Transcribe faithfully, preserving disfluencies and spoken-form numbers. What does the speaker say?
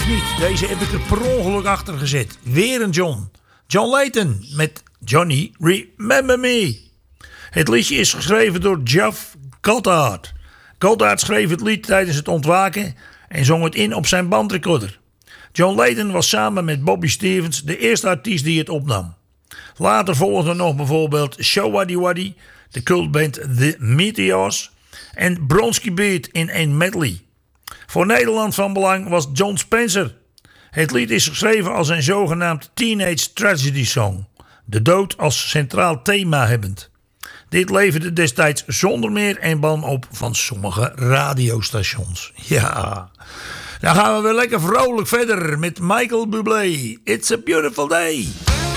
niet. Deze heb ik er per ongeluk achter gezet. Weer een John. John Leyton met Johnny Remember Me. Het liedje is geschreven door Geoff Goddard. Goddard schreef het lied tijdens het ontwaken en zong het in op zijn bandrecorder. John Leyton was samen met Bobby Stevens de eerste artiest die het opnam. Later volgden nog bijvoorbeeld Show Waddy Waddy, de cultband The Meteors en Bronski Beat in een medley. Voor Nederland van belang was John Spencer. Het lied is geschreven als een zogenaamd teenage tragedy song, de dood als centraal thema hebbend. Dit leverde destijds zonder meer en ban op van sommige radiostations. Ja, dan gaan we weer lekker vrolijk verder met Michael Bublé. It's a beautiful day.